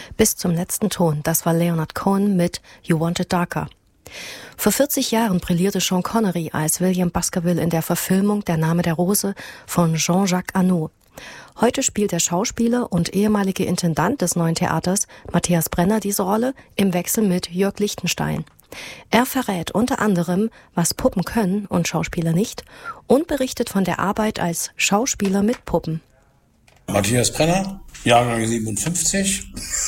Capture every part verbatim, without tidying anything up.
Bis zum letzten Ton. Das war Leonard Cohen mit You Want It Darker. Vor vierzig Jahren brillierte Sean Connery als William Baskerville in der Verfilmung Der Name der Rose von Jean-Jacques Annaud. Heute spielt der Schauspieler und ehemalige Intendant des Neuen Theaters, Matthias Brenner, diese Rolle im Wechsel mit Jörg Lichtenstein. Er verrät unter anderem, was Puppen können und Schauspieler nicht, und berichtet von der Arbeit als Schauspieler mit Puppen. Matthias Brenner, Jahrgang siebenundfünfzig,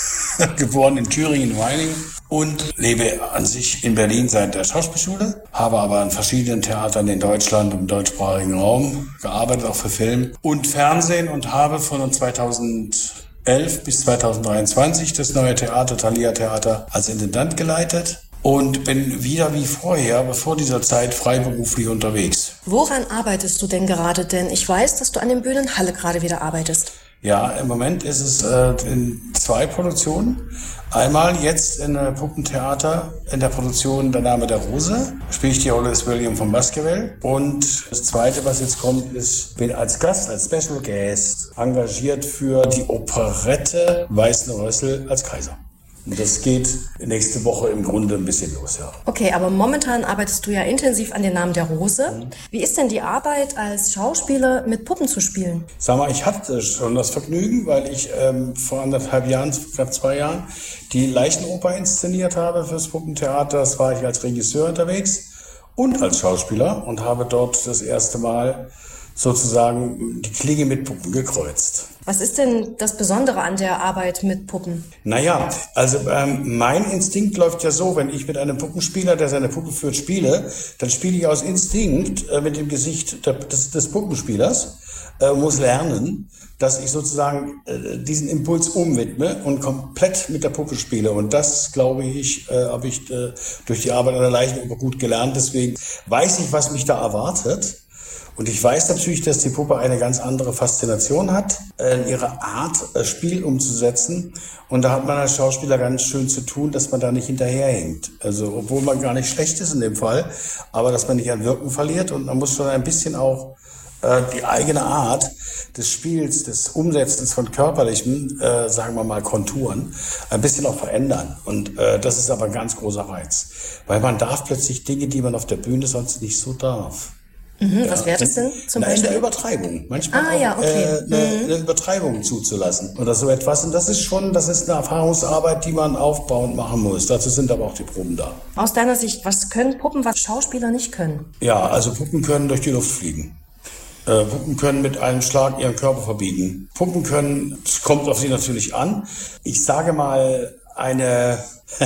geboren in Thüringen-Weining und lebe an sich in Berlin seit der Schauspielschule, habe aber an verschiedenen Theatern in Deutschland und im deutschsprachigen Raum gearbeitet, auch für Film und Fernsehen, und habe von zweitausendelf bis zweitausenddreiundzwanzig das Neue Theater, Thalia Theater, als Intendant geleitet. Und bin wieder wie vorher, bevor dieser Zeit, freiberuflich unterwegs. Woran arbeitest du denn gerade? Denn ich weiß, dass du an den Bühnen Halle gerade wieder arbeitest. Ja, im Moment ist es äh, in zwei Produktionen. Einmal jetzt in der Puppentheater, in der Produktion Der Name der Rose, spiele ich die Rolle des William von Baskerville. Und das Zweite, was jetzt kommt, ist, bin als Gast, als Special Guest engagiert für die Operette Weißen Rössel als Kaiser. Und das geht nächste Woche im Grunde ein bisschen los, ja. Okay, aber momentan arbeitest du ja intensiv an den Namen der Rose. Mhm. Wie ist denn die Arbeit als Schauspieler mit Puppen zu spielen? Sag mal, ich hatte schon das Vergnügen, weil ich ähm, vor anderthalb Jahren, knapp zwei Jahren, die Leichenoper inszeniert habe fürs Puppentheater. Das war ich als Regisseur unterwegs und als Schauspieler und habe dort das erste Mal sozusagen die Klinge mit Puppen gekreuzt. Was ist denn das Besondere an der Arbeit mit Puppen? Naja, also ähm, mein Instinkt läuft ja so, wenn ich mit einem Puppenspieler, der seine Puppe führt, spiele, dann spiele ich aus Instinkt äh, mit dem Gesicht der, des, des Puppenspielers, äh, muss lernen, dass ich sozusagen äh, diesen Impuls umwidme und komplett mit der Puppe spiele. Und das, glaube ich, äh, habe ich äh, durch die Arbeit an der Leichenoper gut gelernt. Deswegen weiß ich, was mich da erwartet. Und ich weiß natürlich, dass die Puppe eine ganz andere Faszination hat, in ihrer Art, Spiel umzusetzen. Und da hat man als Schauspieler ganz schön zu tun, dass man da nicht hinterherhängt. Also, obwohl man gar nicht schlecht ist in dem Fall, aber dass man nicht an Wirken verliert. Und man muss schon ein bisschen auch äh, die eigene Art des Spiels, des Umsetzens von körperlichen, äh, sagen wir mal, Konturen, ein bisschen auch verändern. Und äh, das ist aber ein ganz großer Reiz. Weil man darf plötzlich Dinge, die man auf der Bühne sonst nicht so darf. Mhm, ja. Was wäre das denn zum Na, Beispiel? In der Übertreibung. Manchmal ah, auch ja, okay. äh, eine, mhm. eine Übertreibung zuzulassen oder so etwas. Und das ist schon, das ist eine Erfahrungsarbeit, die man aufbauend machen muss. Dazu sind aber auch die Proben da. Aus deiner Sicht, was können Puppen, was Schauspieler nicht können? Ja, also Puppen können durch die Luft fliegen. Äh, Puppen können mit einem Schlag ihren Körper verbiegen. Puppen können, es kommt auf sie natürlich an, ich sage mal, eine,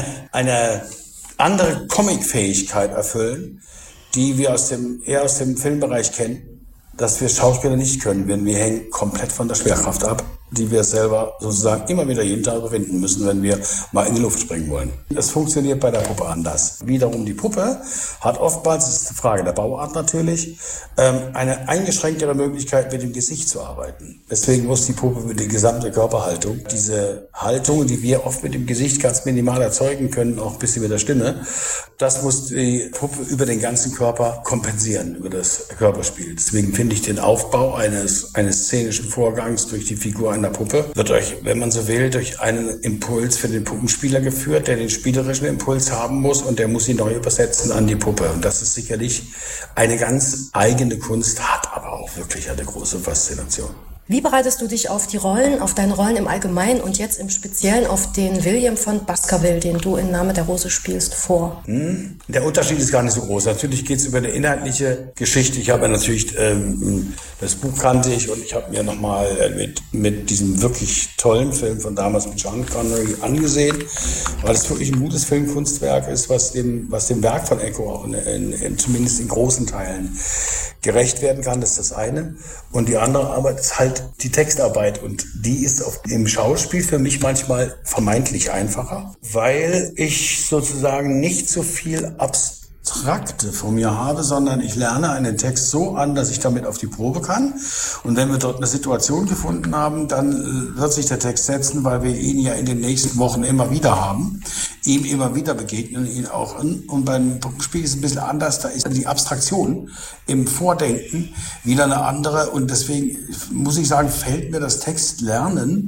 eine andere Comic-Fähigkeit erfüllen, die wir aus dem, eher aus dem Filmbereich kennen, dass wir Schauspieler nicht können. Wir, wir hängen komplett von der Schwerkraft ab, die wir selber sozusagen immer wieder jeden Tag überwinden müssen, wenn wir mal in die Luft springen wollen. Das funktioniert bei der Puppe anders. Wiederum die Puppe hat oftmals, das ist eine Frage der Bauart natürlich, eine eingeschränktere Möglichkeit, mit dem Gesicht zu arbeiten. Deswegen muss die Puppe mit der gesamten Körperhaltung, diese Haltung, die wir oft mit dem Gesicht ganz minimal erzeugen können, auch ein bisschen mit der Stimme, das muss die Puppe über den ganzen Körper kompensieren, über das Körperspiel. Deswegen finde ich den Aufbau eines, eines szenischen Vorgangs durch die Figur einer Puppe wird euch, wenn man so will, durch einen Impuls für den Puppenspieler geführt, der den spielerischen Impuls haben muss und der muss ihn neu übersetzen an die Puppe. Und das ist sicherlich eine ganz eigene Kunst, hat aber auch wirklich eine große Faszination. Wie bereitest du dich auf die Rollen, auf deine Rollen im Allgemeinen und jetzt im Speziellen auf den William von Baskerville, den du in Name der Rose spielst, vor? Hm, der Unterschied ist gar nicht so groß. Natürlich geht es über eine inhaltliche Geschichte. Ich habe natürlich, ähm, das Buch kannte ich und ich habe mir nochmal mit, mit diesem wirklich tollen Film von damals mit Sean Connery angesehen, weil es wirklich ein gutes Filmkunstwerk ist, was dem, was dem Werk von Eco auch in, in, in, zumindest in großen Teilen gerecht werden kann. Das ist das eine. Und die andere Arbeit ist halt die Textarbeit und die ist auf, im Schauspiel für mich manchmal vermeintlich einfacher, weil ich sozusagen nicht so viel Abstrakte von mir habe, sondern ich lerne einen Text so an, dass ich damit auf die Probe kann. Und wenn wir dort eine Situation gefunden haben, dann wird sich der Text setzen, weil wir ihn ja in den nächsten Wochen immer wieder haben, ihm immer wieder begegnen, ihn auch an. Und beim Puppenspiel ist es ein bisschen anders, da ist die Abstraktion im Vordenken wieder eine andere. Und deswegen muss ich sagen, fällt mir das Textlernen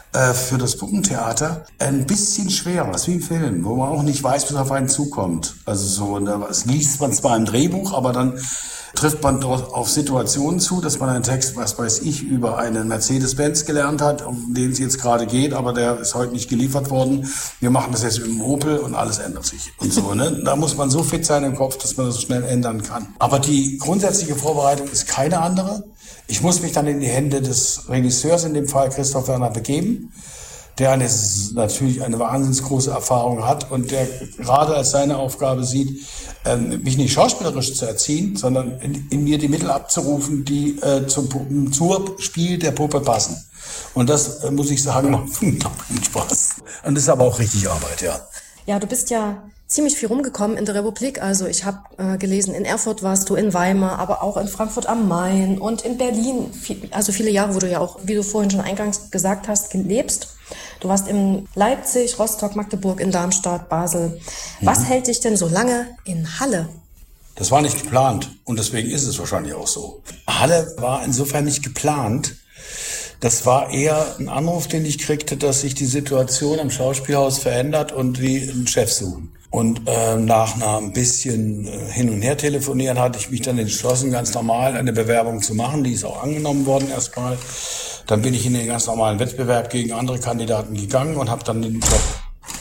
äh, für das Puppentheater ein bisschen schwerer, ist wie im Film, wo man auch nicht weiß, was auf einen zukommt. Also so, das liest man zwar im Drehbuch, aber dann trifft man dort auf Situationen zu, dass man einen Text, was weiß ich, über einen Mercedes-Benz gelernt hat, um den es jetzt gerade geht, aber der ist heute nicht geliefert worden. Wir machen das jetzt mit dem Opel und alles ändert sich. Und so, ne? Da muss man so fit sein im Kopf, dass man das schnell ändern kann. Aber die grundsätzliche Vorbereitung ist keine andere. Ich muss mich dann in die Hände des Regisseurs, in dem Fall Christoph Werner, begeben, der eine, natürlich eine wahnsinnig große Erfahrung hat und der gerade als seine Aufgabe sieht, ähm, mich nicht schauspielerisch zu erziehen, sondern in, in mir die Mittel abzurufen, die äh, zum, Puppen, zum Spiel der Puppe passen. Und das, äh, muss ich sagen, macht unglaublichen Spaß. Und das ist aber auch richtig Arbeit, ja. Ja, du bist ja ziemlich viel rumgekommen in der Republik. Also ich habe äh, gelesen, in Erfurt warst du, in Weimar, aber auch in Frankfurt am Main und in Berlin. Also viele Jahre, wo du ja auch, wie du vorhin schon eingangs gesagt hast, lebst. Du warst in Leipzig, Rostock, Magdeburg, in Darmstadt, Basel. Was mhm. hält dich denn so lange in Halle? Das war nicht geplant und deswegen ist es wahrscheinlich auch so. Halle war insofern nicht geplant. Das war eher ein Anruf, den ich kriegte, dass sich die Situation am Schauspielhaus verändert und die einen Chef suchen. Und äh, nach einer ein bisschen äh, hin und her telefonieren hatte ich mich dann entschlossen, ganz normal eine Bewerbung zu machen. Die ist auch angenommen worden erstmal. Dann bin ich in den ganz normalen Wettbewerb gegen andere Kandidaten gegangen und habe dann den Job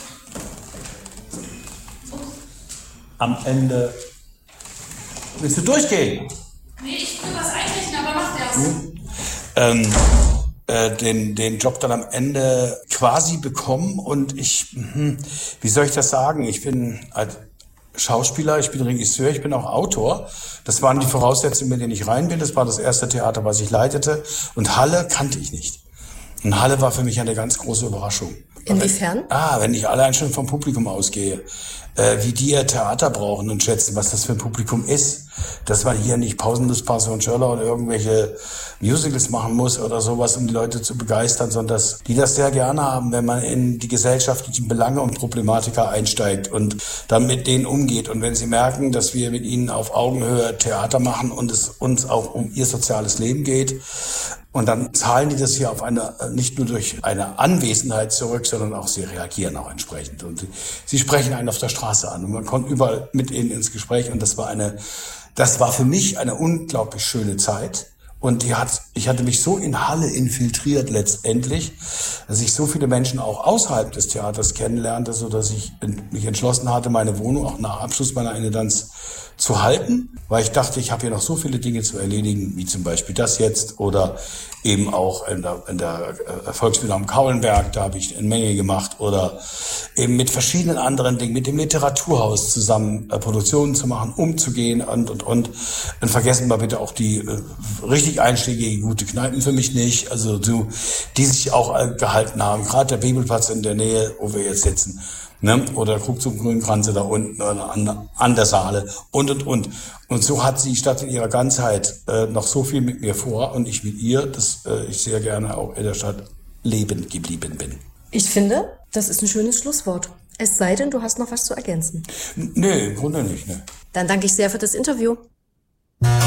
am Ende... Willst du durchgehen? Nee, ich will was einrichten, aber mach das. Hm? Ähm, äh, den, den Job dann am Ende quasi bekommen und ich, hm, wie soll ich das sagen? Ich bin als Schauspieler, ich bin Regisseur, ich bin auch Autor. Das waren die Voraussetzungen, mit denen ich rein bin. Das war das erste Theater, was ich leitete. Und Halle kannte ich nicht. Und Halle war für mich eine ganz große Überraschung. Inwiefern? Wenn, ah, wenn ich allein schon vom Publikum ausgehe, äh, wie die ihr Theater brauchen und schätzen, was das für ein Publikum ist. Dass man hier nicht Pausenlos, Passion Schöller oder irgendwelche Musicals machen muss oder sowas, um die Leute zu begeistern, sondern dass die das sehr gerne haben, wenn man in die gesellschaftlichen Belange und Problematika einsteigt und dann mit denen umgeht. Und wenn sie merken, dass wir mit ihnen auf Augenhöhe Theater machen und es uns auch um ihr soziales Leben geht, und dann zahlen die das hier auf eine, nicht nur durch eine Anwesenheit zurück, sondern auch sie reagieren auch entsprechend. Und sie sprechen einen auf der Straße an und man kommt überall mit ihnen ins Gespräch. Und das war eine, das war für mich eine unglaublich schöne Zeit. Und die hat, ich hatte mich so in Halle infiltriert letztendlich, dass ich so viele Menschen auch außerhalb des Theaters kennenlernte, so dass ich mich entschlossen hatte, meine Wohnung auch nach Abschluss meiner Intendanz zu halten, weil ich dachte, ich habe hier noch so viele Dinge zu erledigen, wie zum Beispiel das jetzt oder eben auch in der, in der Volksbühne am Kaulenberg, da habe ich eine Menge gemacht oder eben mit verschiedenen anderen Dingen, mit dem Literaturhaus zusammen äh, Produktionen zu machen, umzugehen und, und, und. Und vergessen mal bitte auch die äh, richtig einschlägige gute Kneipen für mich nicht, also so, die sich auch äh, gehalten haben, gerade der Bibelplatz in der Nähe, wo wir jetzt sitzen. Ne? Oder Krug zum Grünkranze da unten oder an, an der Saale und, und, und. Und so hat sie statt in ihrer Ganzheit äh, noch so viel mit mir vor und ich mit ihr, dass äh, ich sehr gerne auch in der Stadt lebend geblieben bin. Ich finde, das ist ein schönes Schlusswort. Es sei denn, du hast noch was zu ergänzen. N- nee, im Grunde nicht. Ne. Dann danke ich sehr für das Interview.